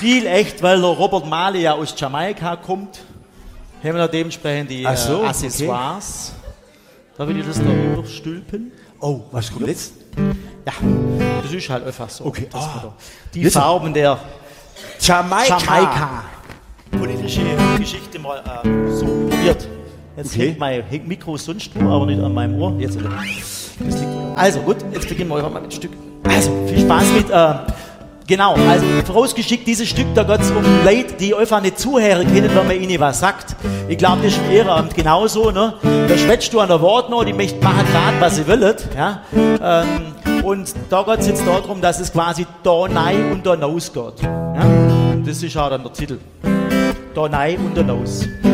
Stil echt, weil der Robert Marley ja aus Jamaika kommt. Haben wir da dementsprechend die Accessoires. Okay. Da will ich das da überstülpen. Oh, was kommt jetzt? Ja, das ist halt einfach so. Okay. Die Farben der Jamaika. Politische Geschichte mal so probiert. Jetzt hängt mein Mikro sonst wo, aber nicht an meinem Ohr. Jetzt, das liegt also gut, jetzt beginnen wir mal mit dem Stück. Also, viel Spaß mit. Genau, also vorausgeschickt, dieses Stück, da geht es um Leute, die einfach nicht zuhören können, wenn man ihnen was sagt. Ich glaube, das ist im Ehrenamt genauso. Ne? Da schwätzt du an der Wort noch, die möchten machen gerade, was sie wollen. Ja? Und da geht es jetzt darum, dass es quasi da rein und da raus geht. Ja? Und das ist auch dann der Titel. Da rein und da raus.